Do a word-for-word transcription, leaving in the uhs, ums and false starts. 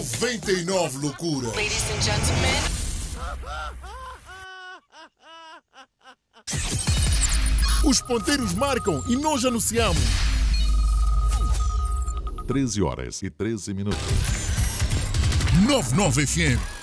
noventa e nove loucura. Ladies and gentlemen. Os ponteiros marcam e nós anunciamos. treze horas e treze minutos. noventa e nove F M.